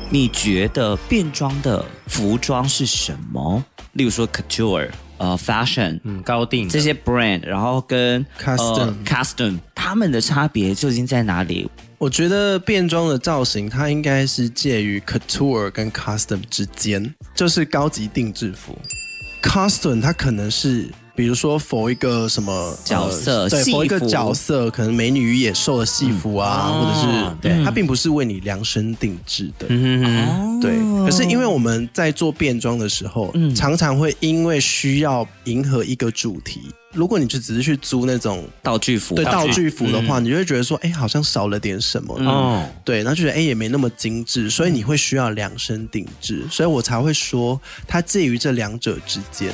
你觉得变装的服装是什么？例如说 couture、fashion， 高定这些 brand， 然后跟 custom， 他们的差别究竟在哪里？ 我觉得变装的造型，它应该是介于 couture 跟 custom 之间，就是高级定制服。custom 它可能是，比如说 for 一个什么角色， 对 for 一个角色，可能美女与野兽的戏服啊，或者是对，它并不是为你量身定制的。对。可是因为我们在做变装的时候，常常会因为需要迎合一个主题。如果你就只是去租那种道具服， 对道具服的话，你就会觉得说，好像少了点什么。对，然后就觉得也没那么精致，所以你会需要量身定制，所以我才会说它介于这两者之间。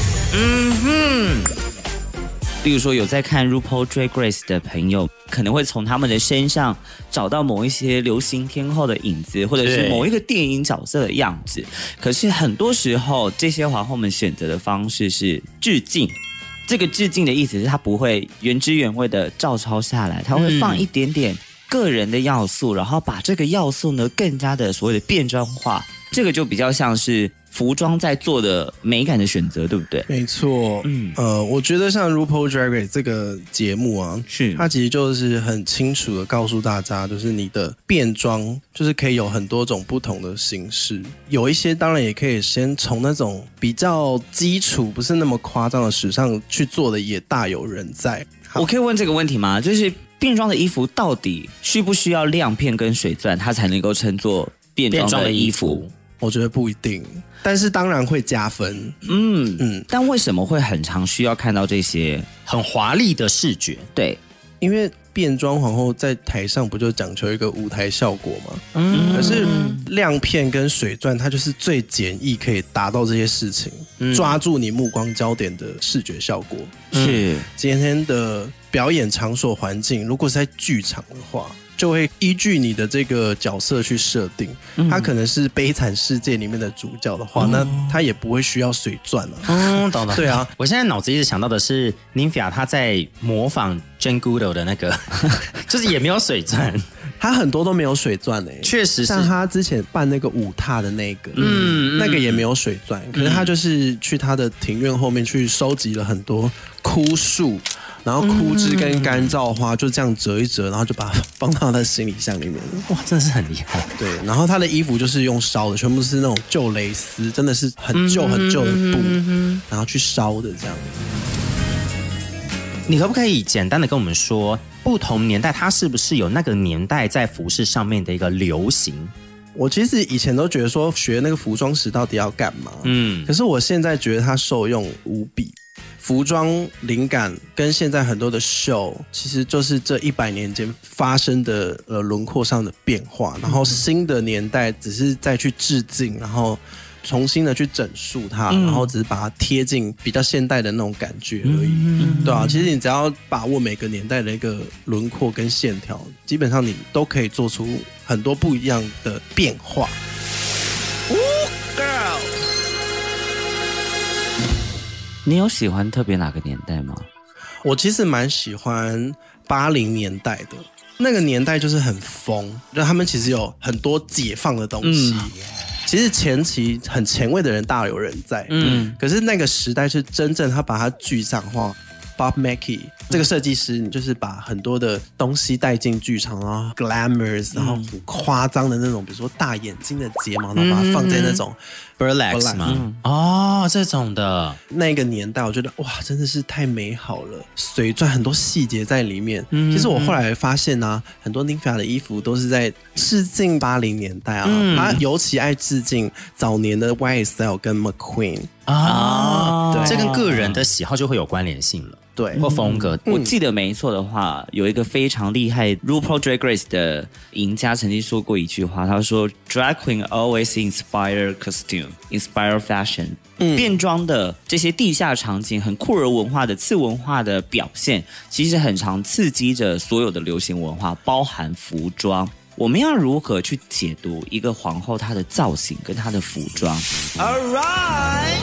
例如说有在看 RuPaul Drag Race 的朋友，可能会从他们的身上找到某一些流行天后的影子，或者是某一个电影角色的样子。可是很多时候，这些皇后们选择的方式是致敬。这个致敬的意思是，它不会原汁原味的照抄下来，它会放一点点个人的要素，然后把这个要素呢更加的所谓的变装化。这个就比较像是服装在做的美感的选择，对不对？ 没错。我觉得像 RuPaul Drag Race 这个节目啊，它其实就是很清楚的告诉大家，就是你的变装就是可以有很多种不同的形式，有一些当然也可以先从那种比较基础不是那么夸张的时尚去做的也大有人在。 我可以问这个问题吗？就是变装的衣服到底需不需要亮片跟水钻，它才能够称作变装的衣服？ 我觉得不一定，但是当然会加分。 但为什么会很常需要看到这些很华丽的视觉？ 对， 因为变装皇后在台上不就讲求一个舞台效果吗？可是亮片跟水钻它就是最简易可以达到这些事情，抓住你目光焦点的视觉效果。 是今天的表演场所环境，如果是在剧场的话，就会依据你的这个角色去设定，他可能是悲惨世界里面的主角的话，那他也不会需要水钻啊。 懂了。 对啊， 我现在脑子一直想到的是 Nymphia 她在模仿 Jane Goodall 的那个，就是也没有水钻， 他很多都没有水钻确实是。 像他之前办那个舞踏的那个，那个也没有水钻，可是他就是去他的庭院后面去收集了很多枯树。然后枯枝跟干燥花就这样折一折，然后就把它放到他的行李箱里面。 哇，真的是很厉害。 对，然后他的衣服就是用烧的，全部是那种旧蕾丝，真的是很旧很旧的布，然后去烧的这样。 你可不可以简单的跟我们说，不同年代它是不是有那个年代在服饰上面的一个流行？ 我其实以前都觉得说学那个服装史到底要干嘛，可是我现在觉得它受用无比。服装灵感跟现在很多的秀，其实就是这100年间发生的轮廓上的变化，然后新的年代只是再去致敬，然后重新的去整述它，然后只是把它贴近比较现代的那种感觉而已，对啊，其实你只要把握每个年代的一个轮廓跟线条，基本上你都可以做出很多不一样的变化。 你有喜欢特别哪个年代吗？ 我其实蛮喜欢80年代的，那个年代就是很疯，就他们其实有很多解放的东西。其实前期很前卫的人大有人在，可是那个时代是真正他把它具象化。Bob Mackie 这个设计师，你就是把很多的东西带进剧场，然后 glamorous， 然后很夸张的那种，比如说大眼睛的睫毛，然后把它放在那种 burlesque 吗？这种的那个年代，我觉得哇，真的是太美好了，水钻很多细节在里面。其实我后来发现啊，很多 Nymphia 的衣服都是在致敬80年代啊，他尤其爱致敬早年的 YSL 跟 McQueen。 对，这跟个人的喜好就会有关联性了， 对， 或风格。 我记得没错的话，有一个非常厉害 RuPaul Drag Race 的赢家曾经说过一句话，他说 Drag Queen always inspire costume, inspire fashion。变装的这些地下场景，很酷儿文化的次文化的表现，其实很常刺激着所有的流行文化，包含服装。我们要如何去解读一个皇后她的造型跟她的服装 ？Alright。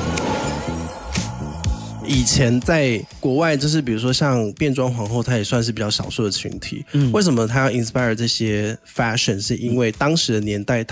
以前在国外，就是比如说像变装皇后，她也算是比较少数的群体。为什么她要 inspire 这些 fashion？ 是因为当时的年代，